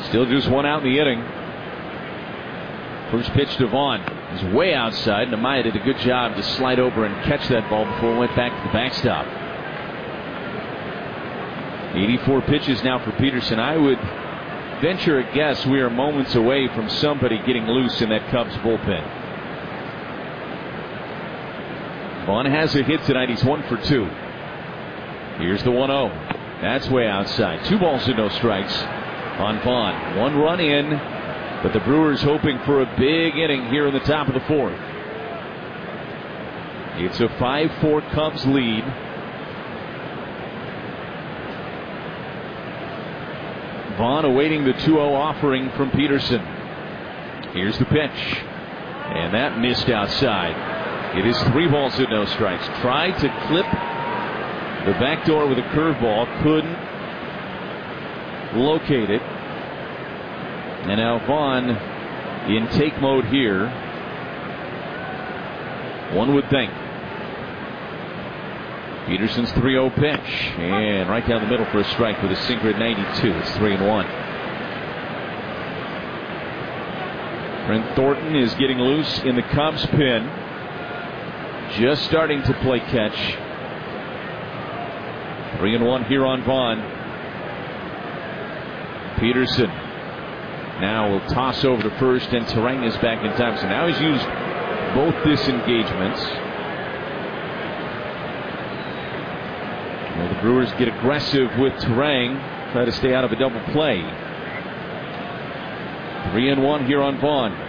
Still just one out in the inning. First pitch to Vaughn is way outside. Amaya did a good job to slide over and catch that ball before it went back to the backstop. 84 pitches now for Peterson. I would venture a guess we are moments away from somebody getting loose in that Cubs bullpen. Vaughn has a hit tonight. He's 1 for 2. Here's the 1-0. That's way outside. 2 balls and no strikes on Vaughn. 1 run in, but the Brewers hoping for a big inning here in the top of the 4th. It's a 5-4 Cubs lead. Vaughn awaiting the 2-0 offering from Peterson. Here's the pitch, and that missed outside. It is 3 balls and no strikes. Tried to clip the back door with a curveball, couldn't locate it. And now Vaughn in take mode here. One would think. Peterson's 3-0 pitch, and right down the middle for a strike with a sinker at 92. It's 3-1. Brent Thornton is getting loose in the Cubs pen. Just starting to play catch. 3-1 here on Vaughn. Peterson now will toss over to first, and Terang is back in time. So now he's used both disengagements. Well, the Brewers get aggressive with Terang, try to stay out of a double play. 3-1 here on Vaughn.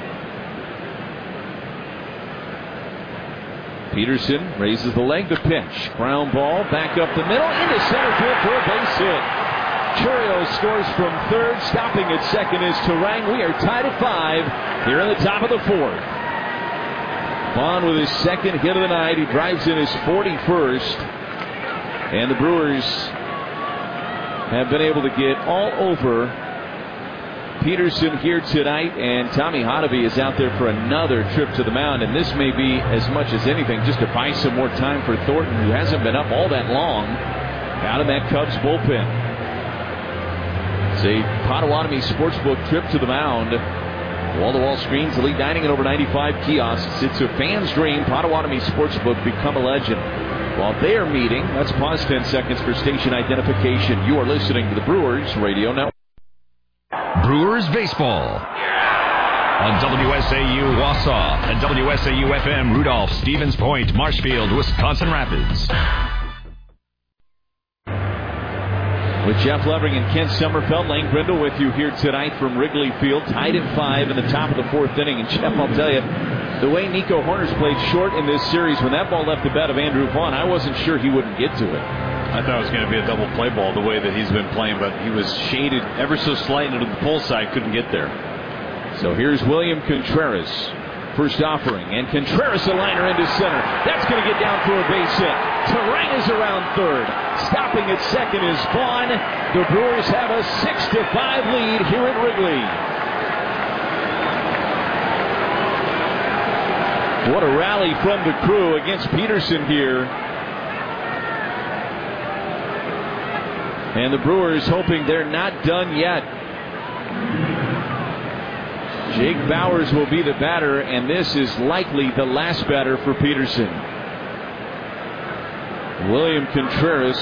Peterson raises the leg to pitch. Ground ball back up the middle into center field for a base hit. Churios scores from third. Stopping at second is Terang. We are tied at 5 here in the top of the 4th. Vaughn with his second hit of the night. He drives in his 41st. And the Brewers have been able to get all over Peterson here tonight, and Tommy Hotovy is out there for another trip to the mound, and this may be as much as anything just to buy some more time for Thornton, who hasn't been up all that long out of that Cubs bullpen. It's a Potawatomi Sportsbook trip to the mound. Wall-to-wall screens, elite dining, and over 95 kiosks. It's a fan's dream. Potawatomi Sportsbook, become a legend. While they are meeting, let's pause 10 seconds for station identification. You are listening to the Brewers Radio Network. Brewers baseball on WSAU Wausau and WSAU FM Rudolph, Stevens Point, Marshfield, Wisconsin Rapids. With Jeff Levering and Ken Sommerfeld, Lane Grindle with you here tonight from Wrigley Field, tied at 5 in the top of the 4th inning. And Jeff, I'll tell you, the way Nico Hoerner's played short in this series, when that ball left the bat of Andrew Vaughn, I wasn't sure he wouldn't get to it. I thought it was going to be a double play ball the way that he's been playing, but he was shaded ever so slightly to the pull side, couldn't get there. So here's William Contreras, first offering, and Contreras a liner into center. That's going to get down for a base hit. Terang is around third. Stopping at second is Vaughn. The Brewers have a 6-5 lead here at Wrigley. What a rally from the crew against Peterson here. And the Brewers hoping they're not done yet. Jake Bauers will be the batter, and this is likely the last batter for Peterson. William Contreras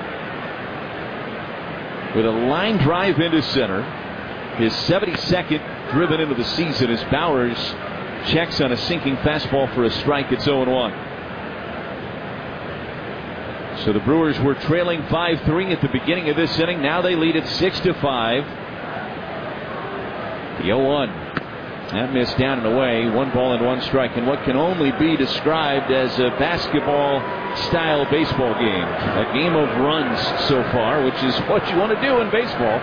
with a line drive into center. His 72nd driven into the season as Bauers checks on a sinking fastball for a strike. It's 0-1. So the Brewers were trailing 5-3 at the beginning of this inning. Now they lead at 6-5. The 0-1. That missed down and away. 1 ball and 1 strike in what can only be described as a basketball-style baseball game. A game of runs so far, which is what you want to do in baseball.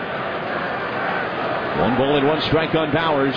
1 ball and 1 strike on Bauers.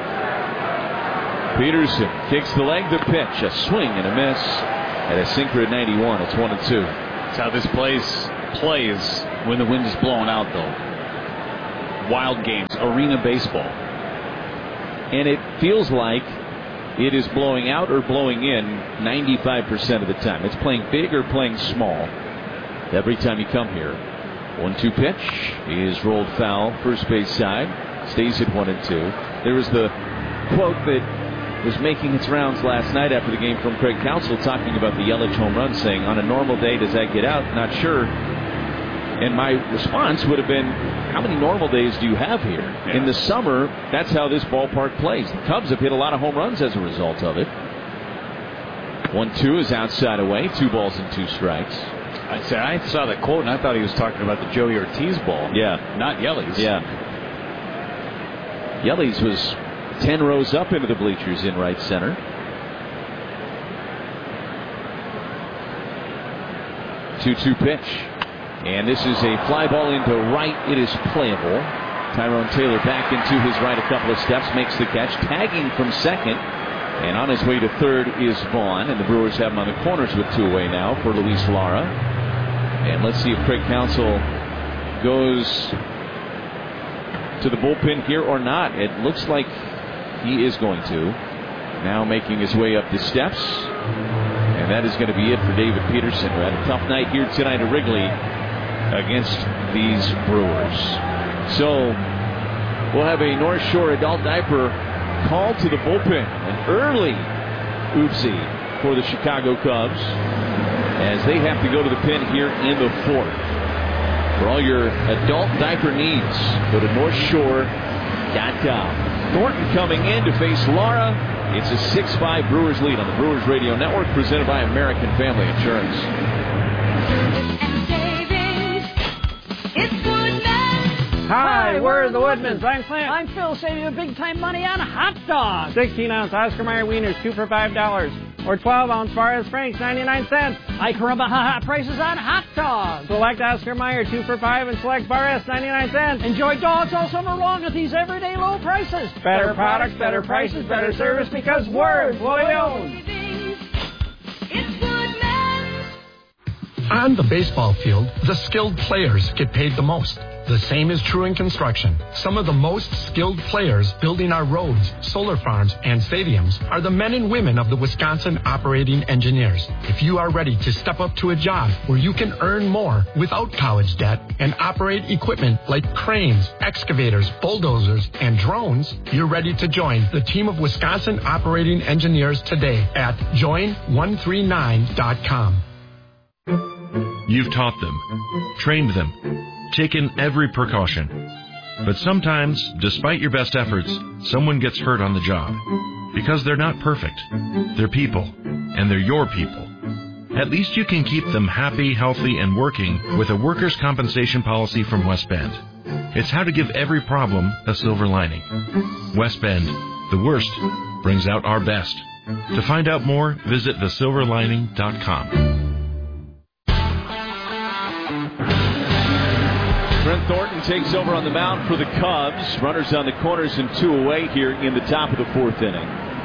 Peterson kicks the leg, the pitch. A swing and a miss. At a sinker at 91. It's 1-2. That's how this plays when the wind is blowing out, though. Wild games, arena baseball. And it feels like it is blowing out or blowing in 95% of the time. It's playing big or playing small every time you come here. 1-2 pitch is rolled foul, first base side, stays at 1-2. There was the quote that was making its rounds last night after the game from Craig Counsell talking about the Yelich home run, saying, on a normal day, does that get out? Not sure. And my response would have been, how many normal days do you have here? Yeah. In the summer, that's how this ballpark plays. The Cubs have hit a lot of home runs as a result of it. 1-2 is outside away, 2 balls and 2 strikes. I saw that quote, and I thought he was talking about the Joey Ortiz ball. Yeah. Not Yelly's. Yeah. Yelly's was 10 rows up into the bleachers in right center. 2-2 pitch. And this is a fly ball into right. It is playable. Tyrone Taylor back into his right a couple of steps, makes the catch, tagging from second. And on his way to third is Vaughn. And the Brewers have him on the corners with 2 away now for Luis Lara. And let's see if Craig Counsell goes to the bullpen here or not. It looks like he is going to. Now making his way up the steps. And that is going to be it for David Peterson, who had a tough night here tonight at Wrigley against these Brewers. So we'll have a North Shore adult diaper called to the bullpen. An early oopsie for the Chicago Cubs as they have to go to the pen here in the 4th. For all your adult diaper needs, go to NorthShore.com. Thornton coming in to face Lara. It's a 6-5 Brewers lead on the Brewers Radio Network, presented by American Family Insurance. Hi, we're the Woodmans. I'm Clint. I'm Phil, saving you big time money on hot dogs. 16-ounce Oscar Mayer wieners, 2 for $5. Or 12-ounce Forrest Franks, 99 cents. I caramba ha prices on hot dogs. Select Oscar Mayer, 2 for $5, and select Forrest, 99 cents. Enjoy dogs all summer long at these everyday low prices. Better products, better prices, better service, because we're Woodmans. On the baseball field, the skilled players get paid the most. The same is true in construction. Some of the most skilled players building our roads, solar farms, and stadiums are the men and women of the Wisconsin Operating Engineers. If you are ready to step up to a job where you can earn more without college debt and operate equipment like cranes, excavators, bulldozers, and drones, you're ready to join the team of Wisconsin Operating Engineers today at join139.com. You've taught them, trained them, taken every precaution. But sometimes, despite your best efforts, someone gets hurt on the job. Because they're not perfect. They're people, and they're your people. At least you can keep them happy, healthy, and working with a workers' compensation policy from West Bend. It's how to give every problem a silver lining. West Bend, the worst brings out our best. To find out more, visit thesilverlining.com. Trent Thornton takes over on the mound for the Cubs. Runners on the corners and 2 away here in the top of the 4th inning.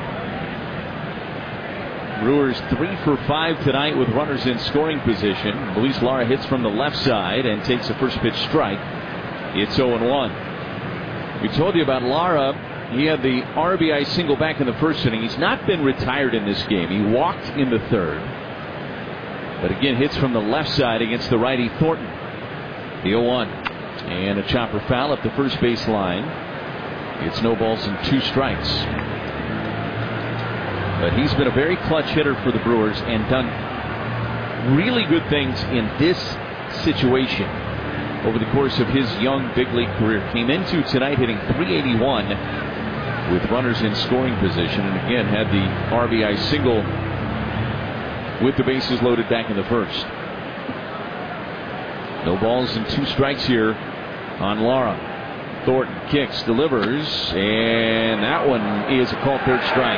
Brewers 3 for 5 tonight with runners in scoring position. Luis Lara hits from the left side and takes a first pitch strike. It's 0-1. We told you about Lara. He had the RBI single back in the first inning. He's not been retired in this game. He walked in the 3rd. But again, hits from the left side against the righty Thornton. The 0-1. And a chopper foul up the first base line. It's no balls and 2 strikes. But he's been a very clutch hitter for the Brewers and done really good things in this situation over the course of his young big league career. Came into tonight hitting .381 with runners in scoring position. And again, had the RBI single with the bases loaded back in the first. No balls and 2 strikes here on Lara. Thornton kicks, delivers, and that one is a called third strike.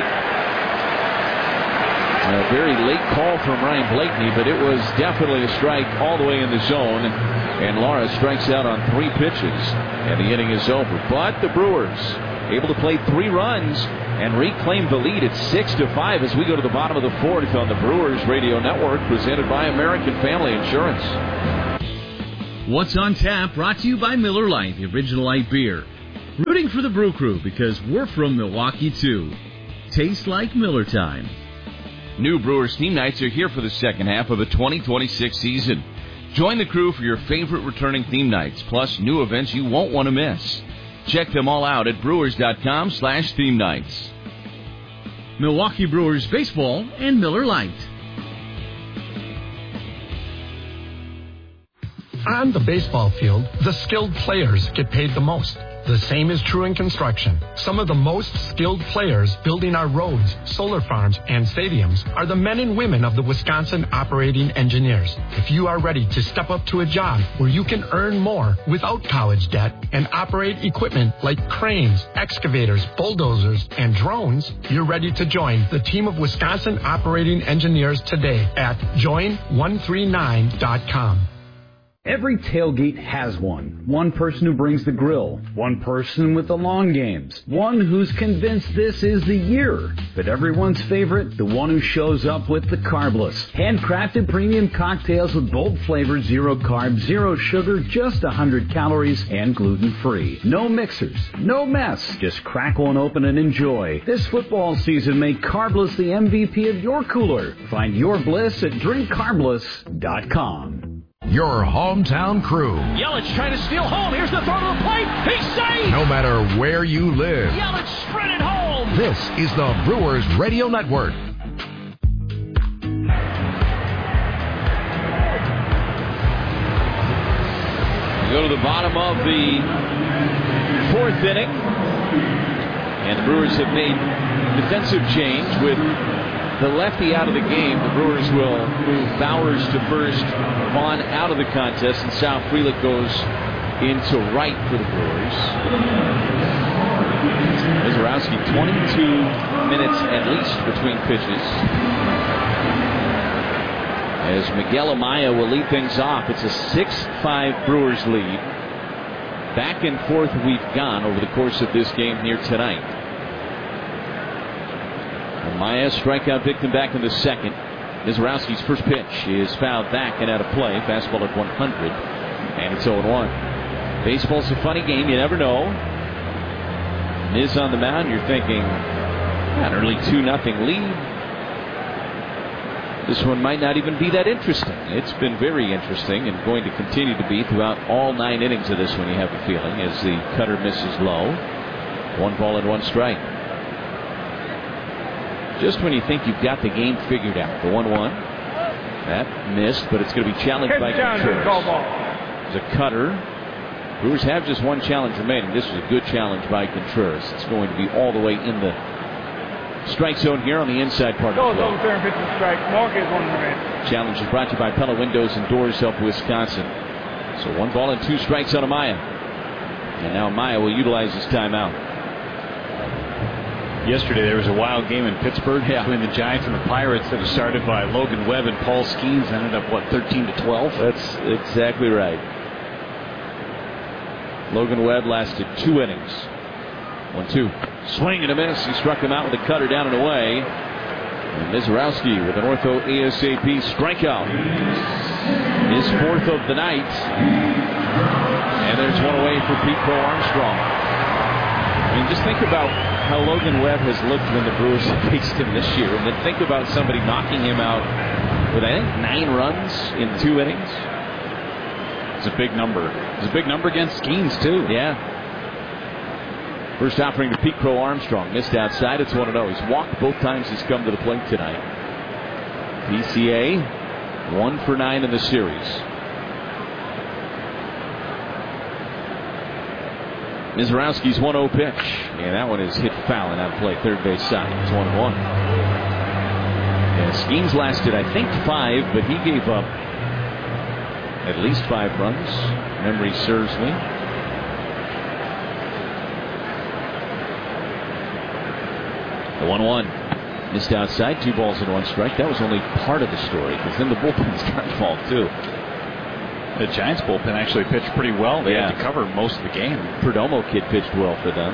A very late call from Ryan Blakeney, but it was definitely a strike all the way in the zone. And Lara strikes out on 3 pitches, and the inning is over. But the Brewers able to play 3 runs and reclaim the lead at 6-5 as we go to the bottom of the 4th on the Brewers Radio Network, presented by American Family Insurance. What's on Tap, brought to you by Miller Lite, the original light beer. Rooting for the Brew Crew because we're from Milwaukee, too. Tastes like Miller time. New Brewers team nights are here for the second half of the 2026 season. Join the crew for your favorite returning theme nights, plus new events you won't want to miss. Check them all out at brewers.com/theme nights. Milwaukee Brewers Baseball and Miller Lite. On the baseball field, the skilled players get paid the most. The same is true in construction. Some of the most skilled players building our roads, solar farms, and stadiums are the men and women of the Wisconsin Operating Engineers. If you are ready to step up to a job where you can earn more without college debt and operate equipment like cranes, excavators, bulldozers, and drones, you're ready to join the team of Wisconsin Operating Engineers today at join139.com. Every tailgate has one. One person who brings the grill. One person with the long games. One who's convinced this is the year. But everyone's favorite, the one who shows up with the Carbless. Handcrafted premium cocktails with bold flavors, 0 carbs, 0 sugar, just 100 calories, and gluten-free. No mixers, no mess. Just crack one open and enjoy. This football season, make Carbless the MVP of your cooler. Find your bliss at drinkcarbless.com. Your hometown crew. Yelich trying to steal home. Here's the throw to the plate. He's safe. No matter where you live. Yelich sprinted home. This is the Brewers Radio Network. We go to the bottom of the 4th inning. And the Brewers have made defensive change with the lefty out of the game. The Brewers will move Bowers to first, Vaughn out of the contest, and Sal Frelick goes into right for the Brewers. Mizorowski, 22 minutes at least between pitches. As Miguel Amaya will lead things off. It's a 6-5 Brewers lead. Back and forth we've gone over the course of this game here tonight. Amaya, strikeout victim back in the second. Mizorowski's first pitch is fouled back and out of play. Fastball at 100. And it's 0-1. Baseball's a funny game. You never know. Miz on the mound. You're thinking, an early 2-0 lead. This one might not even be that interesting. It's been very interesting and going to continue to be throughout all 9 innings of this one, you have a feeling, as the cutter misses low. 1 ball and 1 strike. Just when you think you've got the game figured out. The 1-1. That missed, but it's going to be challenged by Contreras. It's a cutter. Brewers have just 1 challenge remaining. This is a good challenge by Contreras. It's going to be all the way in the strike zone here on the inside part of the plate. Challenge is brought to you by Pella Windows and Doors of Wisconsin. So 1 ball and 2 strikes on Amaya. And now Amaya will utilize his timeout. Yesterday there was a wild game in Pittsburgh between the Giants and the Pirates that was started by Logan Webb and Paul Skeens. Ended up, 13-12? That's exactly right. Logan Webb lasted 2 innings. 1-2. Swing and a miss. He struck him out with a cutter down and away. And Mizorowski with an ortho ASAP strikeout. His 4th of the night. And there's one away for Pete Crow Armstrong. I mean, just think about how Logan Webb has looked when the Brewers have faced him this year. And then think about somebody knocking him out with, I think, 9 runs in 2 innings. It's a big number. It's a big number against Skeens, too. Yeah. First offering to Pete Crow Armstrong. Missed outside. It's 1-0. He's walked both times he's come to the plate tonight. PCA 1 for 9 in the series. Mizorowski's 1-0 pitch. And that one is hit foul and out of play. Third base side. It's 1-1. And Skeens lasted, I think, 5, but he gave up at least 5 runs. Memory serves me. The 1-1. Missed outside. 2 balls and 1 strike. That was only part of the story, because then the bullpen started to fall, too. The Giants bullpen actually pitched pretty well. They had to cover most of the game. Perdomo kid pitched well for them.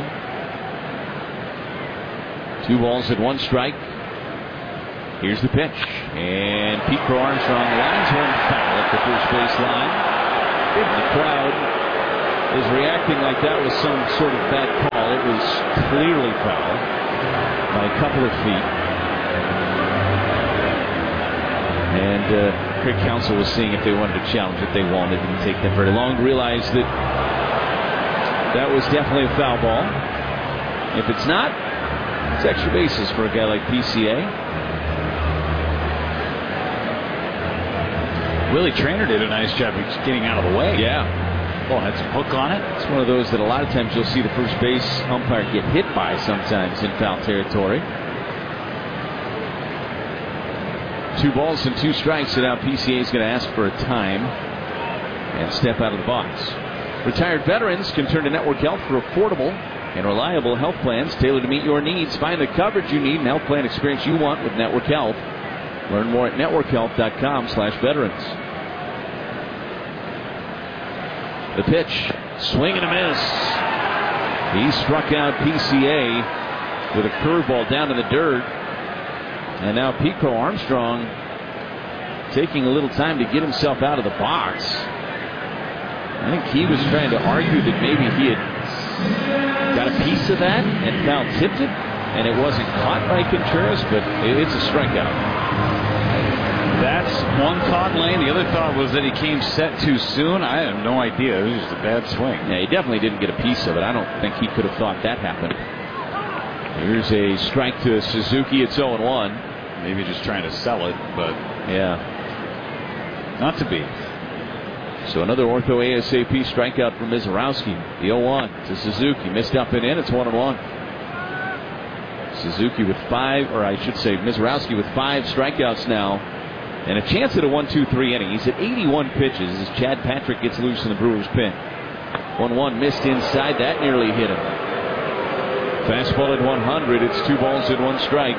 2 balls and 1 strike. Here's the pitch. And Pete Crow Armstrong lines one foul at the first base line. And the crowd is reacting like that was some sort of bad call. It was clearly foul by a couple of feet. And Craig Counsell was seeing if they wanted to challenge it. They won't. It didn't take them very long to realize that that was definitely a foul ball. If it's not, it's extra bases for a guy like PCA. Willie Traynor did a nice job of getting out of the way. Yeah. Oh, had some hook on it. It's one of those that a lot of times you'll see the first base umpire get hit by sometimes in foul territory. 2 balls and 2 strikes, and now PCA is going to ask for a time and step out of the box. Retired veterans can turn to Network Health for affordable and reliable health plans tailored to meet your needs. Find the coverage you need and health plan experience you want with Network Health. Learn more at networkhealth.com/veterans. The pitch, swing and a miss. He struck out PCA with a curveball down to the dirt. And now Pico Armstrong taking a little time to get himself out of the box. I think he was trying to argue that maybe he had got a piece of that and foul tipped it, and it wasn't caught by Contreras, but it's a strikeout. That's one thought, Lane. The other thought was that he came set too soon. I have no idea. It was just a bad swing. Yeah, he definitely didn't get a piece of it. I don't think he could have thought that happened. Here's a strike to Suzuki. It's 0-1. Maybe just trying to sell it, but yeah, not to be. So another Ortho ASAP strikeout from Mizorowski. The 0-1 to Suzuki. Missed up and in. It's 1-1. Suzuki with 5, or I should say Mizorowski with 5 strikeouts now. And a chance at a 1-2-3 inning. He's at 81 pitches as Chad Patrick gets loose in the Brewers' pen. 1-1 missed inside. That nearly hit him. Fastball at 100. It's 2 balls and 1 strike.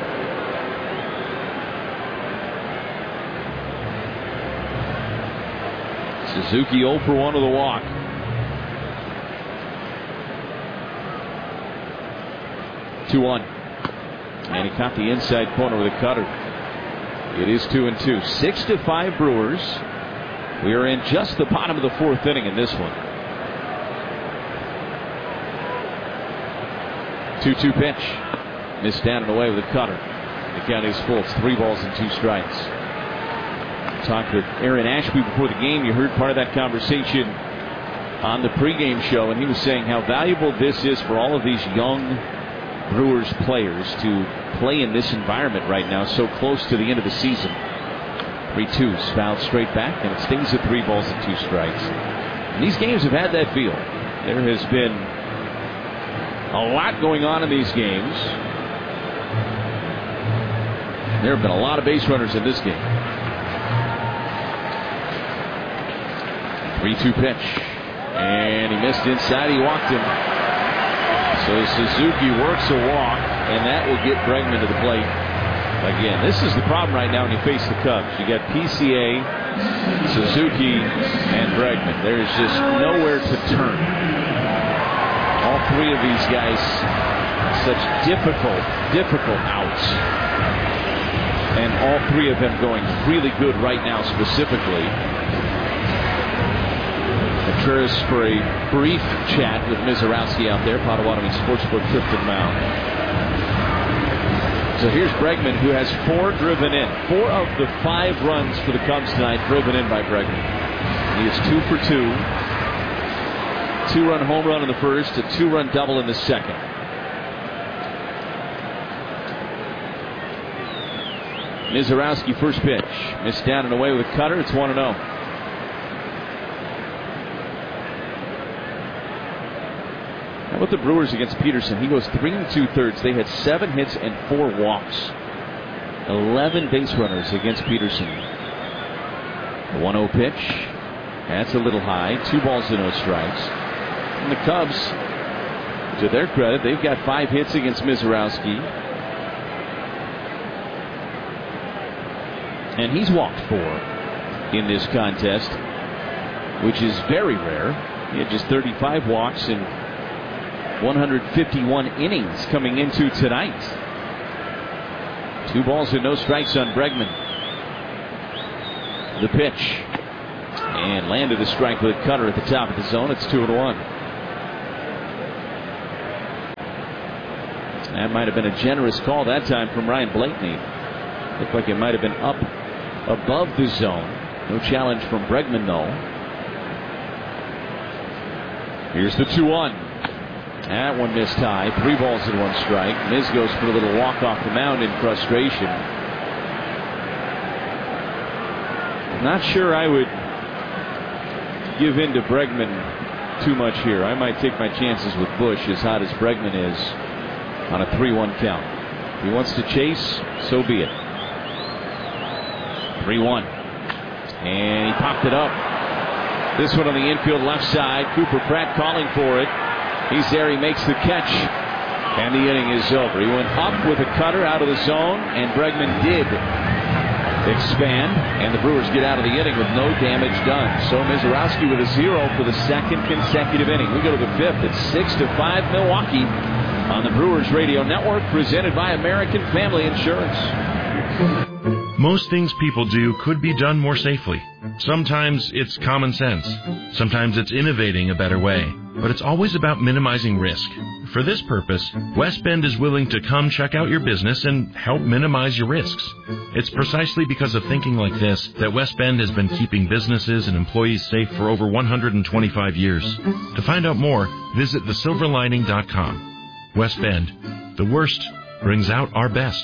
Suzuki 0 for 1 of the walk. Two-1. And he caught the inside corner with a cutter. It is 2-2. 6-5 Brewers. We are in just the bottom of the 4th inning in this one. 2-2 pitch. Missed down and away with a cutter. The count is full. It's 3 balls and 2 strikes. Talked with Aaron Ashby before the game. You heard part of that conversation on the pregame show, and he was saying how valuable this is for all of these young Brewers players to play in this environment right now, so close to the end of the season. 3-2s fouled straight back, and it stays at 3 balls and 2 strikes. And these games have had that feel. There has been a lot going on in these games. There have been a lot of base runners in this game. 3-2 pitch. And he missed inside. He walked him. So Suzuki works a walk, and that will get Bregman to the plate again. This is the problem right now when you face the Cubs. You got PCA, Suzuki, and Bregman. There's just nowhere to turn. All 3 of these guys, such difficult outs. And all 3 of them going really good right now specifically. Contreras for a brief chat with Mizorowski out there. Potawatomi Sportsbook trip to the mound. So here's Bregman, who has 4 driven in. 4 of the 5 runs for the Cubs tonight driven in by Bregman. He is 2 for 2. 2-run home run in the first, a 2-run double in the second. Mizorowski first pitch. Missed down and away with a cutter. It's 1-0. How about the Brewers against Peterson? He goes 3 2/3. They had 7 hits and 4 walks. 11 base runners against Peterson. The 1-0 pitch. That's a little high. 2 balls and no strikes. And the Cubs, to their credit, they've got 5 hits against Mizorowski. And he's walked 4 in this contest, which is very rare. He had just 35 walks in 151 innings coming into tonight. 2 balls and no strikes on Bregman. The pitch. And landed a strike with a cutter at the top of the zone. It's 2-1. That might have been a generous call that time from Ryan Blakeney. Looked like it might have been up above the zone. No challenge from Bregman, though. Here's the 2-1. That one missed high. 3 balls and 1 strike. Miz goes for a little walk off the mound in frustration. Not sure I would give in to Bregman too much here. I might take my chances with Bush, as hot as Bregman is, on a 3-1 count. If he wants to chase, so be it. 3-1. And he popped it up. This one on the infield left side. Cooper Pratt calling for it. He's there. He makes the catch. And the inning is over. He went up with a cutter out of the zone, and Bregman did expand, and the Brewers get out of the inning with no damage done. So Mizorowski with a 0 for the second consecutive inning. We go to the 5th. It's 6-5 Milwaukee on the Brewers Radio Network, presented by American Family Insurance. Most things people do could be done more safely. Sometimes it's common sense. Sometimes it's innovating a better way. But it's always about minimizing risk. For this purpose, West Bend is willing to come check out your business and help minimize your risks. It's precisely because of thinking like this that West Bend has been keeping businesses and employees safe for over 125 years. To find out more, visit thesilverlining.com. West Bend, the worst brings out our best.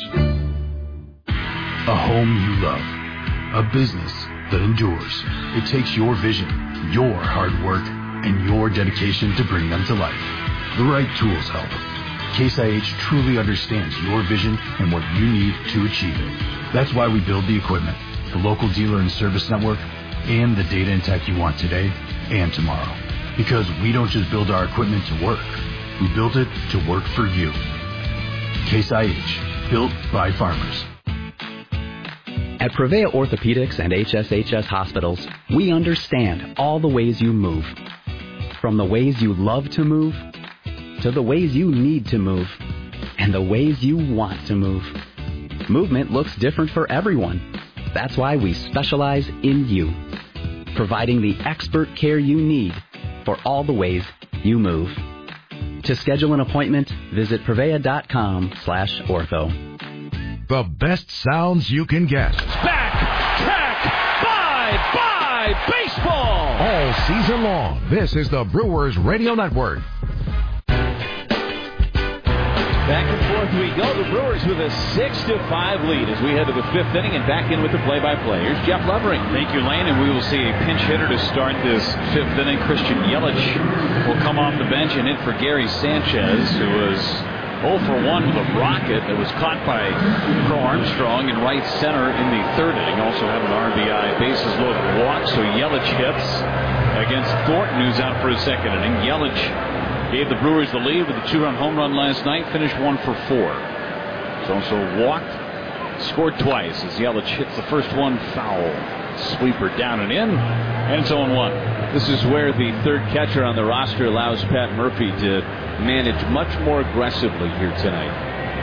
A home you love. A business that endures. It takes your vision, your hard work, and your dedication to bring them to life. The right tools help. Case IH truly understands your vision and what you need to achieve it. That's why we build the equipment, the local dealer and service network, and the data and tech you want today and tomorrow. Because we don't just build our equipment to work. We build it to work for you. Case IH, built by farmers. At Prevea Orthopedics and HSHS Hospitals, we understand all the ways you move. From the ways you love to move, to the ways you need to move, and the ways you want to move. Movement looks different for everyone. That's why we specialize in you, providing the expert care you need for all the ways you move. To schedule an appointment, visit Prevea.com/ortho. The best sounds you can get. Back, track, bye, baseball. All season long, this is the Brewers Radio Network. Back and forth we go. The Brewers with a 6-5 lead as we head to the 5th inning, and back in with the play-by-play. Here's Jeff Levering. Thank you, Lane, and we will see a pinch hitter to start this 5th inning. Christian Yelich will come off the bench and in for Gary Sanchez, who was 0 for 1 with a rocket that was caught by Crow Armstrong in right center in the 3rd inning. Also had an RBI, bases loaded walk. So Yelich hits against Thornton, who's out for his 2nd inning. Yelich gave the Brewers the lead with a 2-run home run last night. Finished 1 for 4. He's also walked, scored twice as Yelich hits the first one foul. Sweeper down and in, and it's 0-1. This is where the 3rd catcher on the roster allows Pat Murphy to manage much more aggressively here tonight.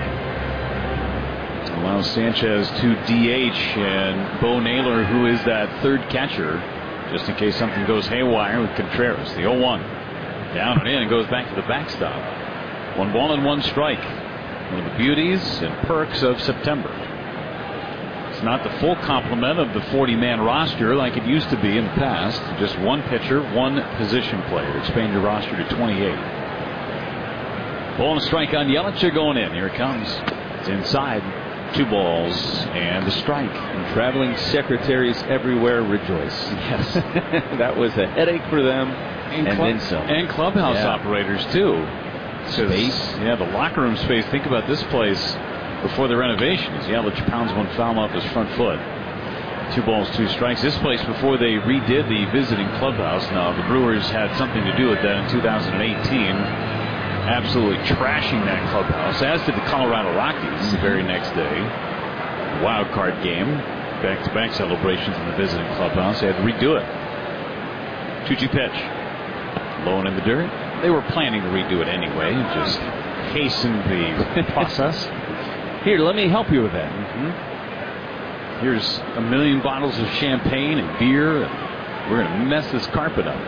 Allows Sanchez to DH, and Bo Naylor, who is that 3rd catcher, just in case something goes haywire with Contreras. The 0-1. Down and in, and goes back to the backstop. 1 ball and 1 strike. One of the beauties and perks of September. It's not the full complement of the 40-man roster like it used to be in the past. Just 1 pitcher, 1 position player. Expand your roster to 28. Ball and a strike on Yelich. They're going in. Here it comes. It's inside. 2 balls and a strike. And traveling secretaries everywhere rejoice. Yes. That was a headache for them. And then some. And clubhouse operators, too. Space. Yeah, the locker room space. Think about this place before the renovation. As Yelich pounds one foul off his front foot. 2 balls, 2 strikes. This place before they redid the visiting clubhouse. Now, the Brewers had something to do with that in 2018. Absolutely trashing that clubhouse, as did the Colorado Rockies the very next day. Wild card game. Back-to-back celebrations in the visiting clubhouse. They had to redo it. 2-2 pitch. Low and in the dirt. They were planning to redo it anyway. Just hasten the process. Here, let me help you with that. Here's a million bottles of champagne and beer. And we're going to mess this carpet up.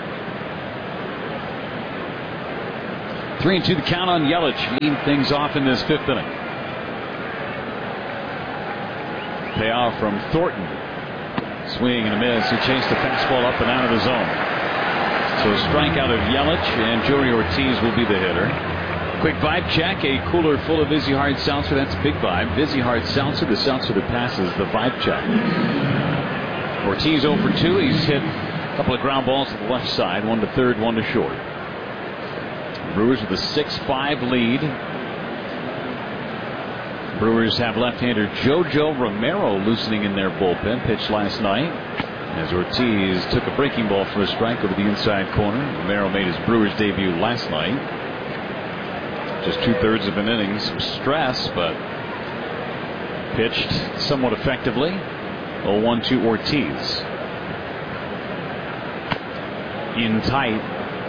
3-2 the count on Yelich. Lead things off in this 5th inning. Payoff from Thornton. Swing and a miss. He chased the fastball up and out of the zone. So a strikeout of Yelich, and Joey Ortiz will be the hitter. Quick vibe check. A cooler full of Vizzy Hard Seltzer. That's Big Vibe. Vizzy Hard Seltzer, the seltzer that passes the vibe check. Ortiz 0 for 2. He's hit a couple of ground balls to the left side. 1 to third, 1 to short. Brewers with a 6-5 lead. Brewers have left-hander Jojo Romero loosening in their bullpen. Pitched last night as Ortiz took a breaking ball for a strike over the inside corner. Romero made his Brewers debut last night. Just 2/3 of an inning. Some stress, but pitched somewhat effectively. 0-1 to Ortiz. In tight.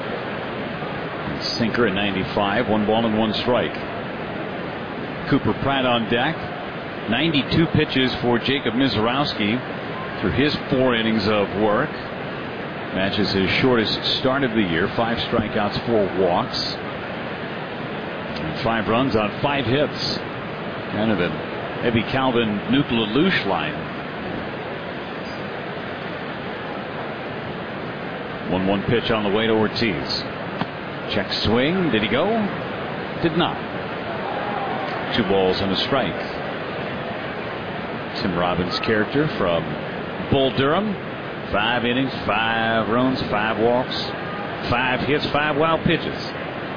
Sinker at 95. 1 ball and 1 strike. Cooper Pratt on deck. 92 pitches for Jacob Misiorowski through his 4 innings of work. Matches his shortest start of the year. 5 strikeouts, 4 walks. And 5 runs on 5 hits. Kind of an heavy Calvin Nuke LaLoosh line. 1-1 pitch on the way to Ortiz. Check swing. Did he go? Did not. 2 balls and a strike. Tim Robbins' character from Bull Durham. 5 innings, 5 runs, 5 walks, 5 hits, 5 wild pitches.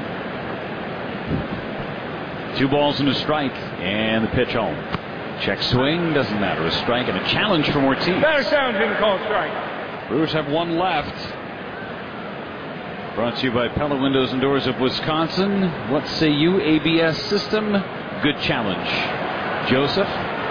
2 balls and a strike, and the pitch home. Check swing, doesn't matter. A strike and a challenge from Ortiz. Better challenge than call strike. Brewers have 1 left. Brought to you by Pella Windows and Doors of Wisconsin. What say you, ABS system? Good challenge. Joseph.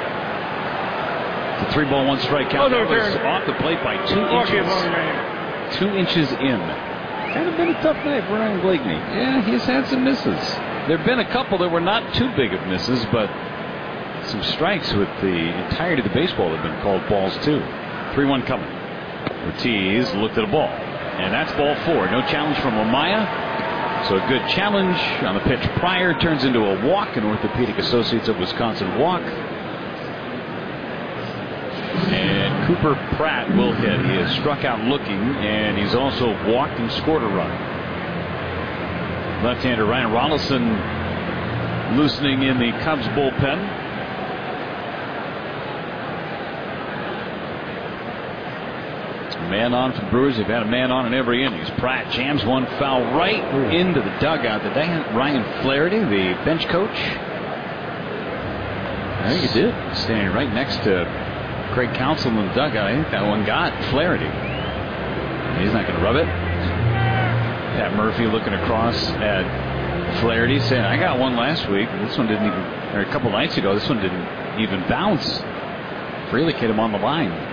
The 3-ball, 1 strike count. That was off the plate by 2 inches. 2 inches in. Kind of been a tough night for Ryan Blakeney. Yeah, he's had some misses. There have been a couple that were not too big of misses, but some strikes with the entirety of the baseball have been called balls too. 3-1 coming. Ortiz looked at a ball. And that's ball 4. No challenge from Amaya. So a good challenge on the pitch prior turns into a walk. An Orthopedic Associates of Wisconsin walk. And Cooper Pratt will hit. He has struck out looking, and he's also walked and scored a run. Left-hander Ryan Rollison loosening in the Cubs bullpen. Man on for the Brewers. They've had a man on in every inning. Pratt jams one foul right into the dugout. Ryan Flaherty, the bench coach. I think he did. Standing right next to Craig Counsell in the dugout. I think that one got Flaherty. He's not going to rub it. Pat Murphy looking across at Flaherty saying, I got one last week. This one didn't even, or a couple nights ago, this one didn't even bounce. Frelick hit him on the line.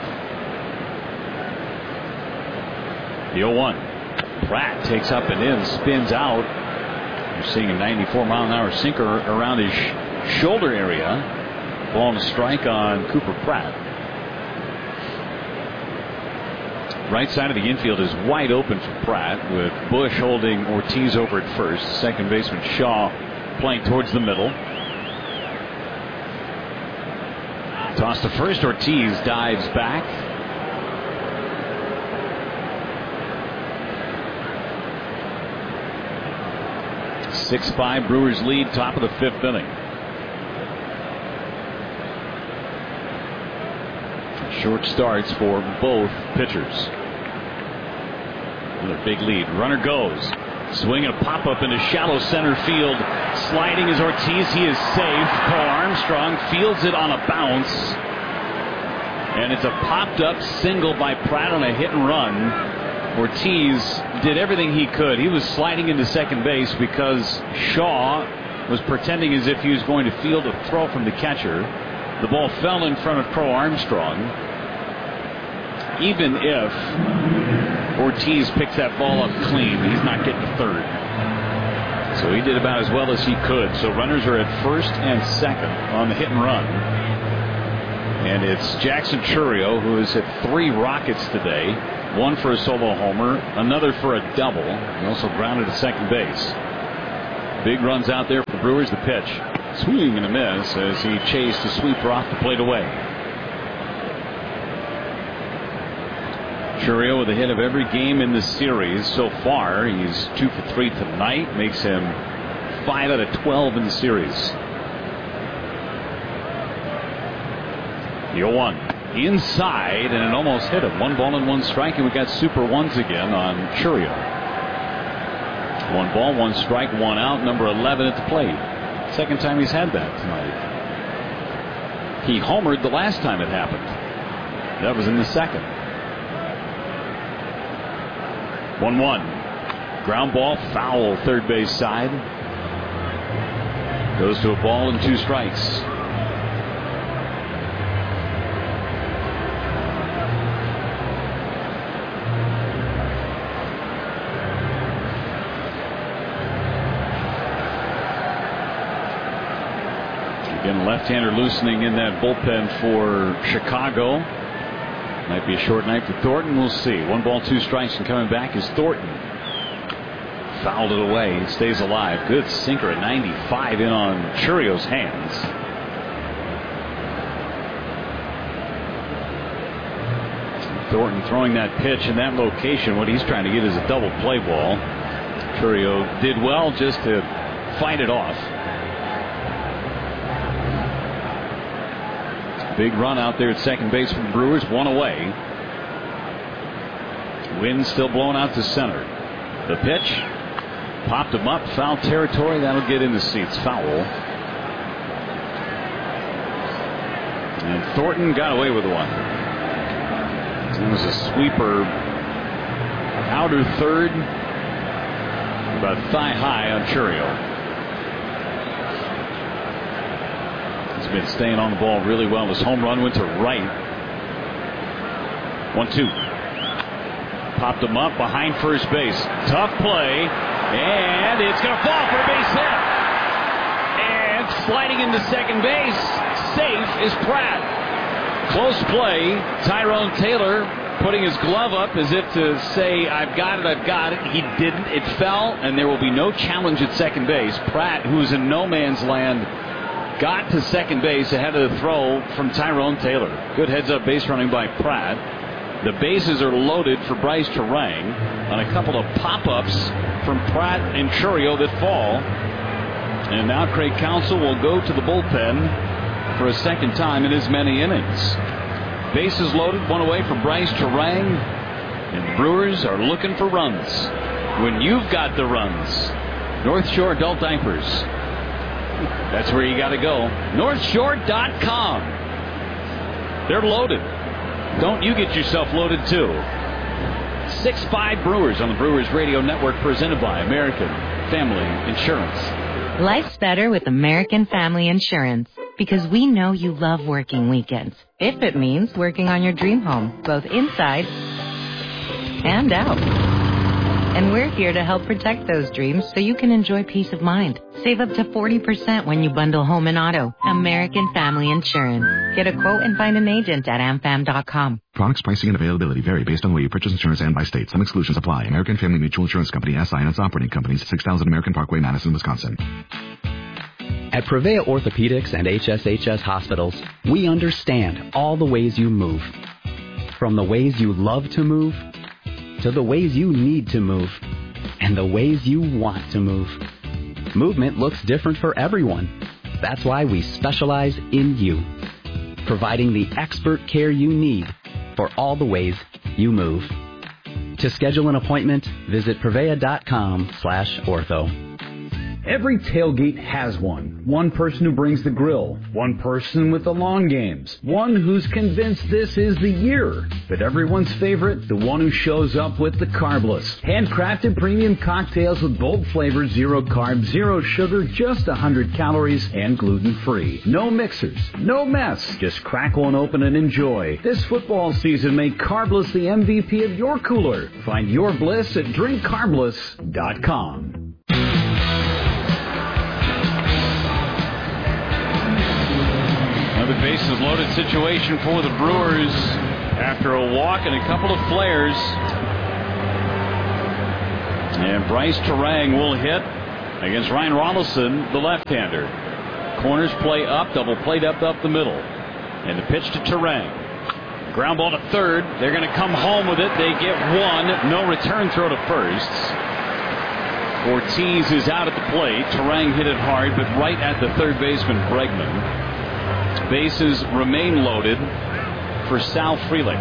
The 0-1. Pratt takes up and in, spins out. You're seeing a 94-mile-an-hour sinker around his shoulder area. Ball and a strike on Cooper Pratt. Right side of the infield is wide open for Pratt, with Bush holding Ortiz over at first. Second baseman Shaw playing towards the middle. Toss to first. Ortiz dives back. 6-5 Brewers lead, top of the 5th inning. Short starts for both pitchers. Another big lead. Runner goes. Swing and a pop up into shallow center field. Sliding is Ortiz. He is safe. Carl Armstrong fields it on a bounce. And it's a popped up single by Pratt on a hit and run. Ortiz did everything he could. He was sliding into second base because Shaw was pretending as if he was going to field a throw from the catcher. The ball fell in front of Crow Armstrong. Even if Ortiz picks that ball up clean, he's not getting to third. So he did about as well as he could. So runners are at first and second on the hit and run. And it's Jackson Chourio, who has hit 3 rockets today. 1 for a solo homer, another for a double. He also grounded at second base. Big runs out there for the Brewers. The pitch. Swing and a miss as he chased a sweeper off the plate away. Chourio with a hit of every game in the series so far. He's 2 for 3 tonight. Makes him 5 out of 12 in the series. The 0-1. Inside, and it almost hit him. 1 ball and 1 strike, and we got super ones again on Chourio. 1 ball, 1 strike, 1 out, number 11 at the plate. Second time he's had that tonight. He homered the last time it happened. That was in the second. 1-1. Ground ball, foul, third base side. Goes to a ball and 2 strikes. Again, left-hander loosening in that bullpen for Chicago. Might be a short night for Thornton. We'll see. 1 ball, 2 strikes, and coming back is Thornton. Fouled it away. He stays alive. Good sinker at 95 in on Chourio's hands. Thornton throwing that pitch in that location. What he's trying to get is a double play ball. Chourio did well just to fight it off. Big run out there at second base for the Brewers. 1 away. Wind still blowing out to center. The pitch popped him up. Foul territory. That'll get in the seats. Foul. And Thornton got away with one. It was a sweeper. Outer third. About thigh high on Chourio. He's been staying on the ball really well. His home run went to right. 1-2. Popped him up behind first base. Tough play. And it's going to fall for a base hit. And sliding into second base. Safe is Pratt. Close play. Tyrone Taylor putting his glove up as if to say, I've got it, I've got it. He didn't. It fell, and there will be no challenge at second base. Pratt, who's in no man's land, got to second base ahead of the throw from Tyrone Taylor. Good heads-up base running by Pratt. The bases are loaded for Bryce Terang on a couple of pop-ups from Pratt and Chourio that fall. And now Craig Counsell will go to the bullpen for a second time in as many innings. Bases loaded, 1 away for Bryce Terang. And the Brewers are looking for runs. When you've got the runs, North Shore Adult Diapers. That's where you got to go. NorthShore.com. They're loaded. Don't you get yourself loaded too. 6-5 Brewers on the Brewers Radio Network, presented by American Family Insurance. Life's better with American Family Insurance because we know you love working weekends. If it means working on your dream home, both inside and out. And we're here to help protect those dreams so you can enjoy peace of mind. Save up to 40% when you bundle home and auto. American Family Insurance. Get a quote and find an agent at amfam.com. Products, pricing, and availability vary based on the way you purchase insurance and by state. Some exclusions apply. American Family Mutual Insurance Company, SI, and its operating companies, 6000 American Parkway, Madison, Wisconsin. At Prevea Orthopedics and HSHS Hospitals, we understand all the ways you move. From the ways you love to move, to the ways you need to move, and the ways you want to move. Movement looks different for everyone. That's why we specialize in you, providing the expert care you need for all the ways you move. To schedule an appointment, visit Prevea.com/ortho. Every tailgate has one. One person who brings the grill. One person with the long games. One who's convinced this is the year. But everyone's favorite, the one who shows up with the carbless. Handcrafted premium cocktails with bold flavors, 0 carbs, 0 sugar, just 100 calories, and gluten-free. No mixers, no mess. Just crack one open and enjoy. This football season, make Carbless the MVP of your cooler. Find your bliss at drinkcarbless.com. Another bases loaded situation for the Brewers after a walk and a couple of flares. And Bryce Terang will hit against Ryan Rolison, the left-hander. Corners play up, double played up the middle. And the pitch to Terang. Ground ball to third. They're going to come home with it. They get one. No return throw to first. Ortiz is out at the plate. Turang hit it hard, but right at the third baseman, Bregman. Bases remain loaded for Sal Frelick.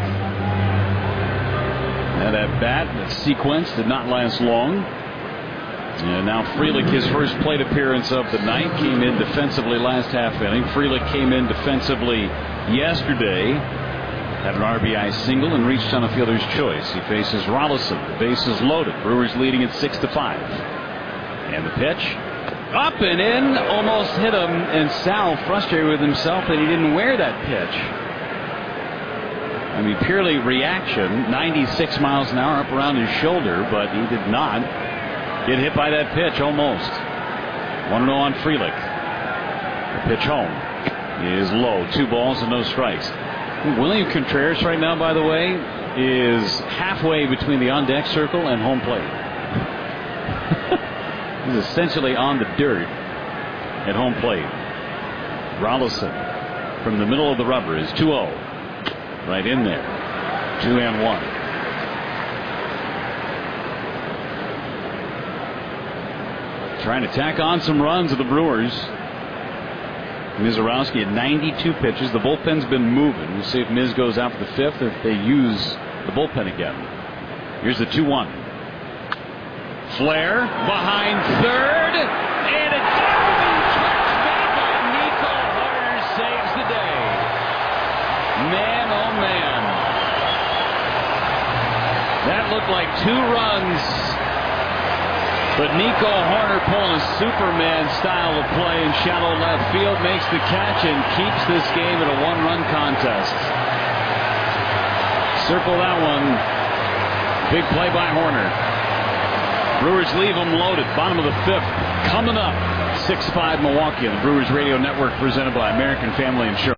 Now that bat, that sequence did not last long. And now Frelick, his first plate appearance of the night, came in defensively last half inning. Frelick came in defensively yesterday, had an RBI single and reached on a fielder's choice. He faces Rolison. The base is loaded. Brewers leading at 6-5. And the pitch up and in, almost hit him, and Sal frustrated with himself that he didn't wear that pitch. I mean, purely reaction, 96 miles an hour up around his shoulder, but he did not get hit by that pitch, almost. 1-0 on Frelick. The pitch home is low. 2 balls and no strikes. William Contreras right now, by the way, is halfway between the on-deck circle and home plate. He's essentially on the dirt at home plate. Rolison from the middle of the rubber is 2-0. Right in there. 2-1. Trying to tack on some runs of the Brewers. Mizorowski at 92 pitches. The bullpen's been moving. We'll see if Miz goes out for the 5th or if they use the bullpen again. Here's the 2-1. Flair behind third. And a diving catch made by Nico Horner saves the day. Man, oh man. That looked like 2 runs. But Nico Horner pulling a Superman style of play in shallow left field, makes the catch and keeps this game at a 1-run contest. Circle that one. Big play by Horner. Brewers leave them loaded. Bottom of the 5th. Coming up, 6-5 Milwaukee on the Brewers Radio Network, presented by American Family Insurance.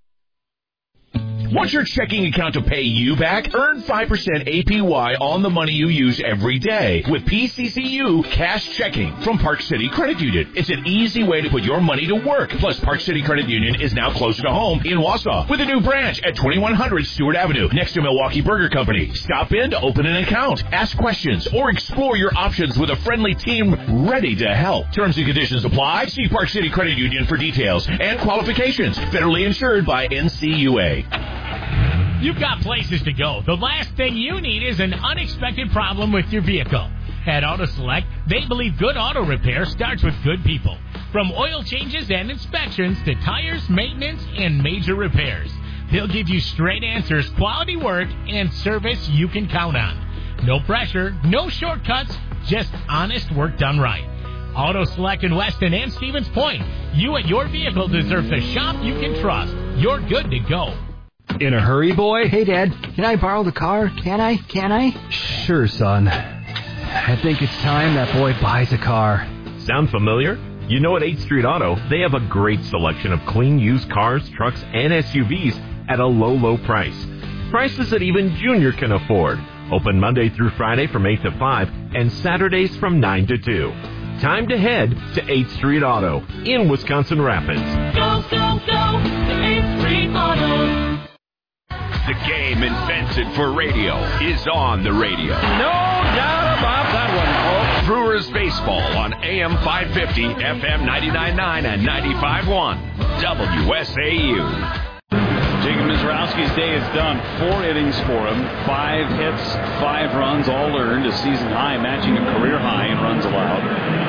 Want your checking account to pay you back? Earn 5% APY on the money you use every day with PCCU Cash Checking from Park City Credit Union. It's an easy way to put your money to work. Plus, Park City Credit Union is now closer to home in Wausau with a new branch at 2100 Stewart Avenue next to Milwaukee Burger Company. Stop in to open an account, ask questions, or explore your options with a friendly team ready to help. Terms and conditions apply. See Park City Credit Union for details and qualifications. Federally insured by NCUA. You've got places to go. The last thing you need is an unexpected problem with your vehicle. At Auto Select, they believe good auto repair starts with good people. From oil changes and inspections to tires, maintenance, and major repairs. They'll give you straight answers, quality work, and service you can count on. No pressure, no shortcuts, just honest work done right. Auto Select in Weston and Stevens Point. You and your vehicle deserve the shop you can trust. You're good to go. In a hurry, boy? Hey, Dad, can I borrow the car? Can I? Sure, son. I think it's time that boy buys a car. Sound familiar? You know, at 8th Street Auto, they have a great selection of clean used cars, trucks, and SUVs at a low, low price. Prices that even Junior can afford. Open Monday through Friday from 8 to 5 and Saturdays from 9 to 2. Time to head to 8th Street Auto in Wisconsin Rapids. Go, go, go to 8th Street Auto. The game invented for radio is on the radio. No doubt about that one, folks. Brewers baseball on AM 550, FM 99.9 and 95.1. WSAU. Jacob Mizorowski's day is done. 4 innings for him. 5 hits, 5 runs, all earned. A season high, matching a career high in runs allowed.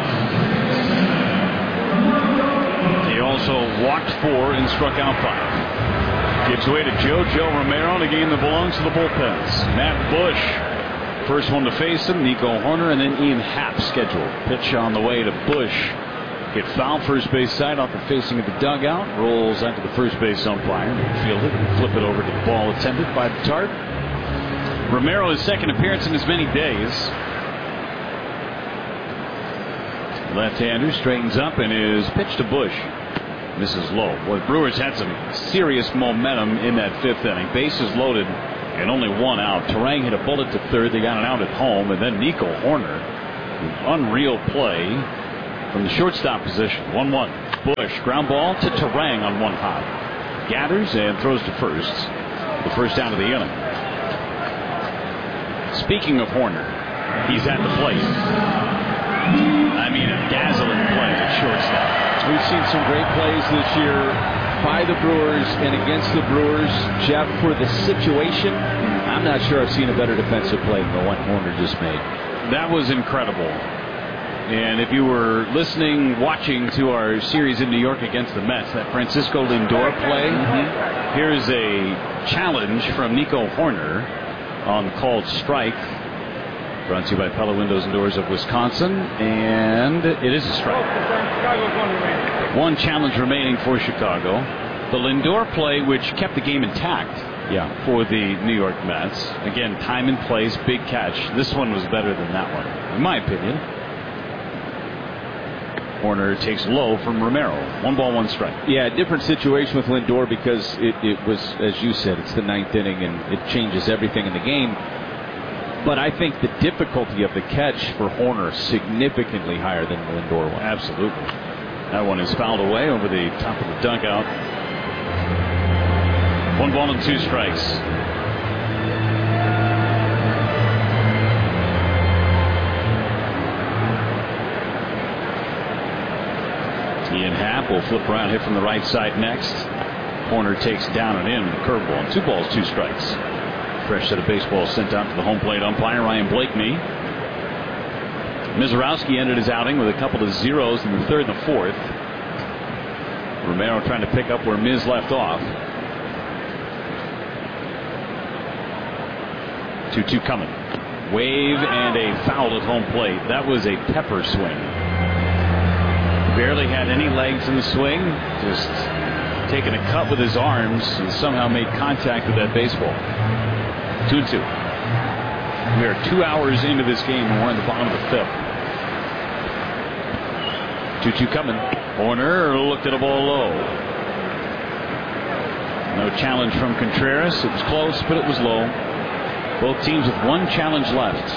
He also walked 4 and struck out 5. Gives away to Joe Romero in a game that belongs to the bullpens. Matt Bush, first one to face him. Nico Horner and then Ian Happ scheduled. Pitch on the way to Bush. Hit foul first base side off the facing of the dugout. Rolls out to the first base umpire. Field it and flip it over to the ball attended by the Tart. Romero, his second appearance in as many days. Left-hander straightens up and is pitched to Bush. Misses low. Boy, the Brewers had some serious momentum in that 5th inning. Bases loaded and only 1 out. Turang hit a bullet to third. They got an out at home. And then Nico Horner, an unreal play from the shortstop position. 1-1. Bush, ground ball to Turang on 1 hop. Gathers and throws to first. the first down of the inning. Speaking of Horner, he's at the plate. I mean, a dazzling play at shortstop. We've seen some great plays this year by the Brewers and against the Brewers. Jeff, for the situation, I'm not sure I've seen a better defensive play than the one Horner just made. That was incredible. And if you were listening, watching to our series in New York against the Mets, that Francisco Lindor play, here's a challenge from Nico Horner on the called strike. Brought to you by Pella Windows and Doors of Wisconsin, and it is a strike. One challenge remaining for Chicago. The Lindor play, which kept the game intact for the New York Mets. Again, time and place, big catch. This one was better than that one, in my opinion. Horner takes low from Romero. 1 ball, 1 strike. Yeah, different situation with Lindor because it was, as you said, it's the 9th inning and it changes everything in the game. But I think the difficulty of the catch for Horner is significantly higher than the Lindor one. Absolutely. That one is fouled away over the top of the dugout. 1 ball and 2 strikes. Ian Happ will flip around, hit from the right side next. Horner takes down and in with a curveball. 2 balls, 2 strikes. Fresh set of baseball sent out to the home plate umpire, Ryan Blakeney. Mizorowski ended his outing with a couple of zeros in the 3rd and the 4th. Romero trying to pick up where Miz left off. 2-2 coming. Wave and a foul at home plate. That was a pepper swing. Barely had any legs in the swing. Just taking a cut with his arms and somehow made contact with that baseball. 2-2. We are 2 hours into this game and we're in the bottom of the 5th. 2-2 coming. Horner looked at a ball low. No challenge from Contreras. It was close, but it was low. Both teams with 1 challenge left.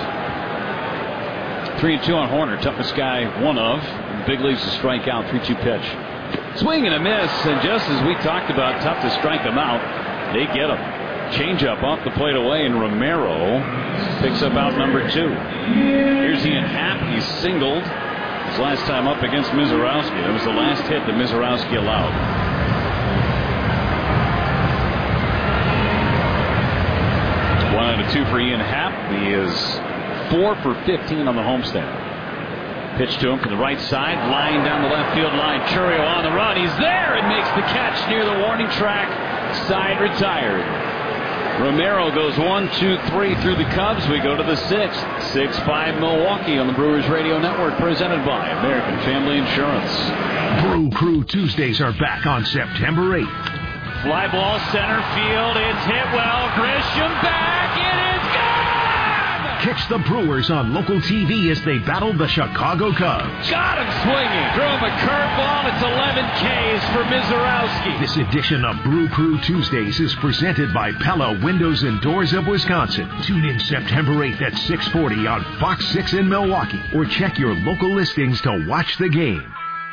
3-2 on Horner. Toughest guy, one of. Big leagues to strike out. 3-2 pitch. Swing and a miss. And just as we talked about, tough to strike them out, they get him. Changeup off the plate away, and Romero picks up out number 2. Here's Ian Happ. He's singled his last time up against Mizorowski. That was the last hit that Mizorowski allowed. One out of 2 for Ian Happ. He is 4 for 15 on the homestand. Pitch to him from the right side, lying down the left field line. Chourio on the run. He's there and makes the catch near the warning track. Side retired. Romero goes 1, 2, 3 through the Cubs. We go to the 6th. 6-5 Milwaukee on the Brewers Radio Network, presented by American Family Insurance. Brew Crew Tuesdays are back on September 8th. Fly ball center field. It's hit well. Grisham back. It is gone! Catch the Brewers on local TV as they battle the Chicago Cubs. Got him swinging. Throw him a curveball. It's 11 Ks for Mizorowski. This edition of Brew Crew Tuesdays is presented by Pella Windows and Doors of Wisconsin. Tune in September 8th at 6:40 on Fox 6 in Milwaukee, or check your local listings to watch the game.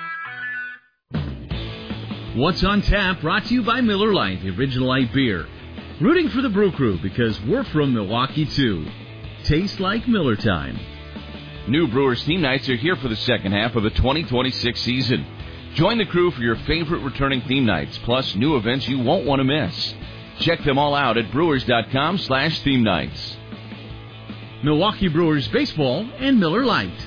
What's on Tap, brought to you by Miller Lite, the original light beer. Rooting for the Brew Crew because we're from Milwaukee too. Tastes like Miller time. New Brewers team nights are here for the second half of the 2026 season. Join the crew for your favorite returning theme nights, plus new events you won't want to miss. Check them all out at brewers.com/theme nights. Milwaukee Brewers baseball and Miller Lite.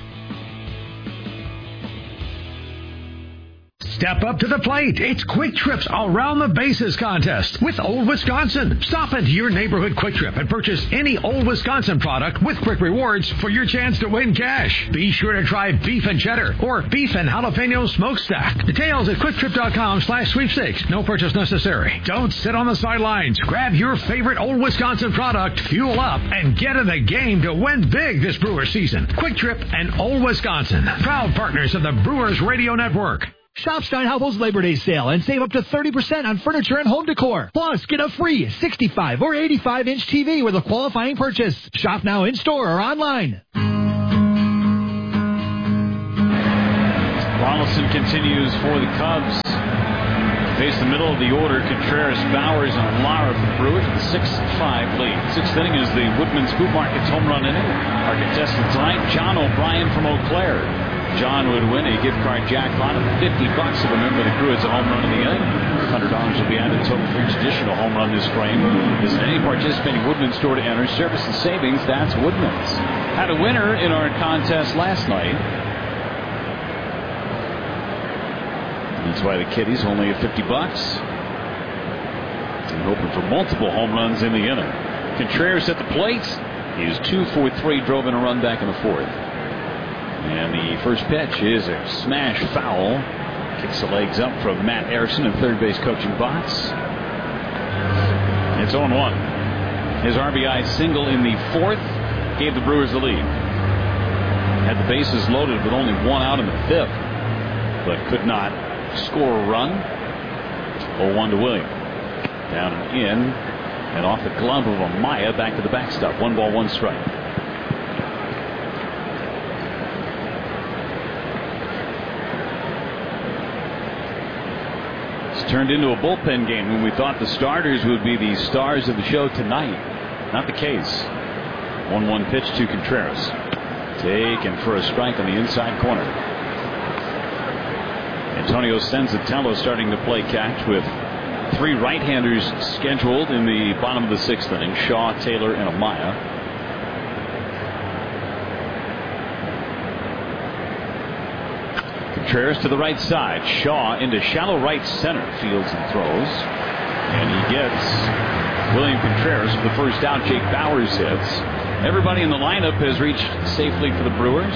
Step up to the plate. It's Quick Trip's Around the Bases contest with Old Wisconsin. Stop into your neighborhood Quick Trip and purchase any Old Wisconsin product with Quick Rewards for your chance to win cash. Be sure to try beef and cheddar or beef and jalapeno smokestack. Details at quicktrip.com/sweepstakes. No purchase necessary. Don't sit on the sidelines. Grab your favorite Old Wisconsin product, fuel up, and get in the game to win big this Brewers season. Quick Trip and Old Wisconsin, proud partners of the Brewers Radio Network. Shop Steinhaubel's Labor Day sale and save up to 30% on furniture and home decor. Plus, get a free 65 or 85-inch TV with a qualifying purchase. Shop now in-store or online. Ronaldson continues for the Cubs. Face the middle of the order, Contreras, Bowers, and Lara for the Brewers with a 6-5 lead. Sixth inning is the Woodman's Boot Markets home run inning. Our contestant tonight, John O'Brien from Eau Claire. John would win a gift card jackpot of $50 if a member of the crew hits a home run in the inning. $100 will be added total for each additional home run this frame. Visit any participating Woodman's store to enter. Service and savings, that's Woodman's. Had a winner in our contest last night. That's why the Kitties only at $50. And hoping for multiple home runs in the inning. Contreras at the plate. He is 2 for 3, drove in a run back in the fourth. And the first pitch is a smash foul. Kicks the legs up from Matt Harrison in third base coaching box. It's 0-1. His RBI single in the fourth gave the Brewers the lead. Had the bases loaded with only one out in the fifth, but could not score a run. 0-1 to William. Down and in, and off the glove of Amaya back to the backstop. 1 ball, 1 strike. It's turned into a bullpen game when we thought the starters would be the stars of the show tonight. Not the case. 1-1 pitch to Contreras. Taken for a strike on the inside corner. Antonio Senzatello starting to play catch with 3 right-handers scheduled in the bottom of the sixth inning. Shaw, Taylor, and Amaya. Contreras to the right side. Shaw into shallow right center. Fields and throws. And he gets William Contreras for the first out. Jake Bowers hits. Everybody in the lineup has reached safely for the Brewers.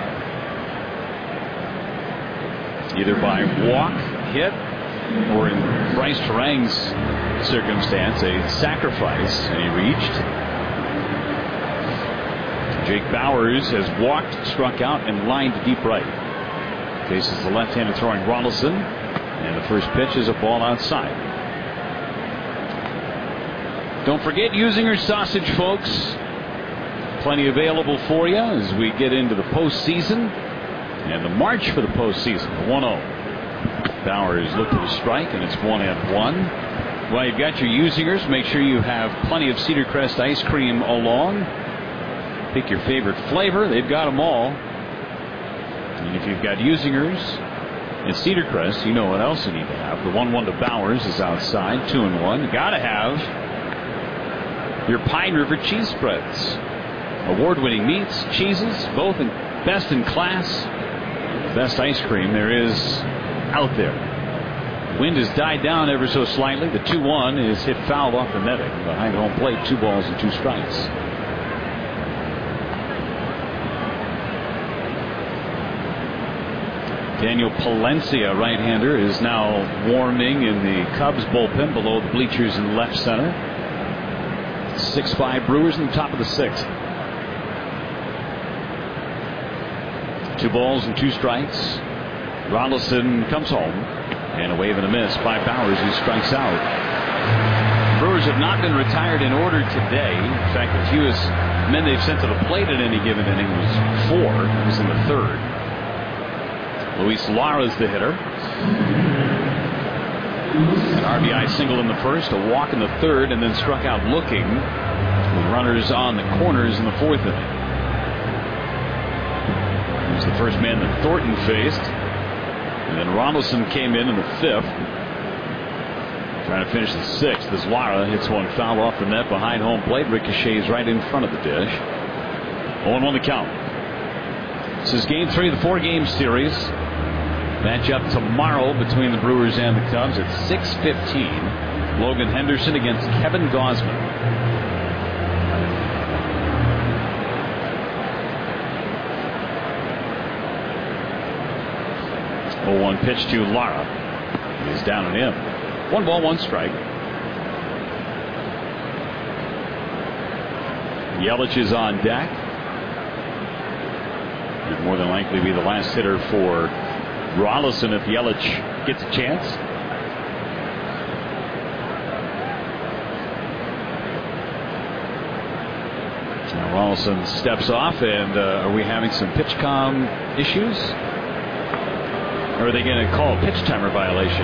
Either by walk, hit, or in Bryce Terang's circumstance, a sacrifice, and he reached. Jake Bowers has walked, struck out, and lined to deep right. Faces the left-handed throwing Ronaldson, and the first pitch is a ball outside. Don't forget Usinger sausage, folks. Plenty available for you as we get into the postseason. And the march for the postseason, 1-0. Bowers looked at a strike, and it's 1-1. Well, you've got your Usingers. Make sure you have plenty of Cedar Crest ice cream along. Pick your favorite flavor. They've got them all. And if you've got Usingers and Cedar Crest, you know what else you need to have. The 1-1 to Bowers is outside, 2-1. You got to have your Pine River cheese spreads. Award-winning meats, cheeses, both best in class. Best ice cream there is out there. Wind has died down ever so slightly. The 2-1 is hit foul off the netting behind home plate. 2 balls and 2 strikes. Daniel Palencia, right-hander, is now warming in the Cubs bullpen below the bleachers in left center. 6-5 Brewers in the top of the sixth. 2 balls and 2 strikes. Ronaldson comes home, and a wave and a miss by Bowers, who strikes out. Brewers have not been retired in order today. In fact, the fewest men they've sent to the plate at any given inning was 4. It was in the third. Luis Lara's the hitter. An RBI single in the first, a walk in the third, and then struck out looking with runners on the corners in the fourth inning. He was the first man that Thornton faced. And then Ronaldson came in the fifth. Trying to finish the sixth as Lara hits one foul off the net behind home plate. Ricochets right in front of the dish. 0-1 the count. This is game 3 of the 4-game series. Match up tomorrow between the Brewers and the Cubs at 6:15. Logan Henderson against Kevin Gausman. Oh, 1 pitch to Lara. He's down and in. 1 ball, 1 strike. Yelich is on deck. He'd more than likely be the last hitter for Ronaldson if Yelich gets a chance. Now Ronaldson steps off, and are we having some pitch comm issues? Or are they going to call a pitch timer violation?